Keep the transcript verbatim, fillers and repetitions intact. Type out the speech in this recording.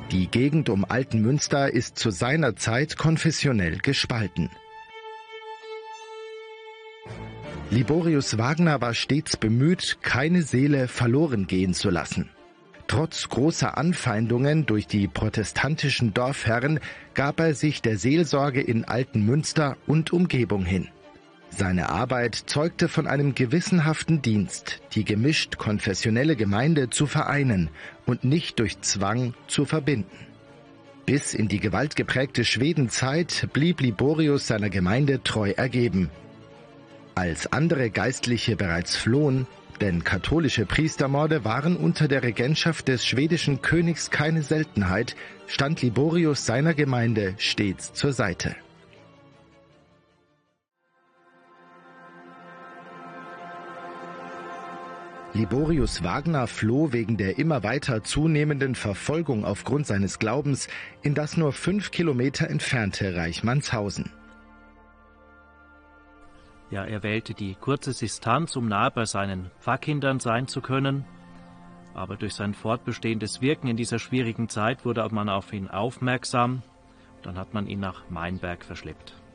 Die Gegend um Altenmünster ist zu seiner Zeit konfessionell gespalten. Liborius Wagner war stets bemüht, keine Seele verloren gehen zu lassen. Trotz großer Anfeindungen durch die protestantischen Dorfherren gab er sich der Seelsorge in Altenmünster und Umgebung hin. Seine Arbeit zeugte von einem gewissenhaften Dienst, die gemischt konfessionelle Gemeinde zu vereinen und nicht durch Zwang zu verbinden. Bis in die gewaltgeprägte Schwedenzeit blieb Liborius seiner Gemeinde treu ergeben. Als andere Geistliche bereits flohen, denn katholische Priestermorde waren unter der Regentschaft des schwedischen Königs keine Seltenheit, stand Liborius seiner Gemeinde stets zur Seite. Liborius Wagner floh wegen der immer weiter zunehmenden Verfolgung aufgrund seines Glaubens in das nur fünf Kilometer entfernte Reichmannshausen. Ja, er wählte die kurze Distanz, um nahe bei seinen Pfarrkindern sein zu können. Aber durch sein fortbestehendes Wirken in dieser schwierigen Zeit wurde man auf ihn aufmerksam. Dann hat man ihn nach Meinberg verschleppt.